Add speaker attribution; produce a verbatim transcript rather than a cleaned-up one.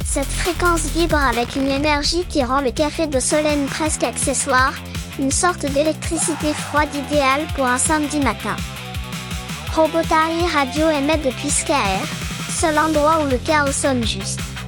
Speaker 1: Cette fréquence vibre avec une énergie qui rend le café de Solène presque accessoire, une sorte d'électricité froide idéale pour un samedi matin. Robotari Radio émet depuis Skaer, seul endroit où le chaos sonne juste.